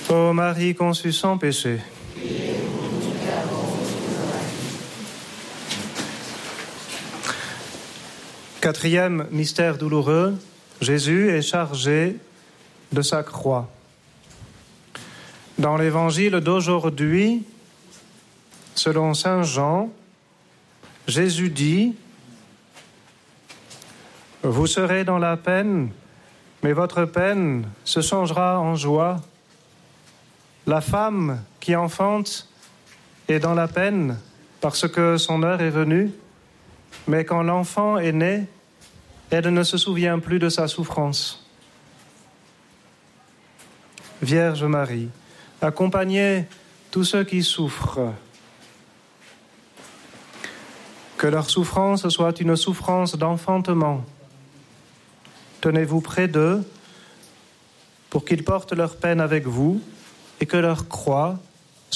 Ô Marie conçue sans péché. Quatrième mystère douloureux, Jésus est chargé de sa croix. Dans l'évangile d'aujourd'hui, selon saint Jean, Jésus dit « Vous serez dans la peine, mais votre peine se changera en joie. La femme qui enfante est dans la peine parce que son heure est venue, mais quand l'enfant est né, elle ne se souvient plus de sa souffrance. Vierge Marie, accompagnez tous ceux qui souffrent. Que leur souffrance soit une souffrance d'enfantement. Tenez-vous près d'eux pour qu'ils portent leur peine avec vous et que leur croix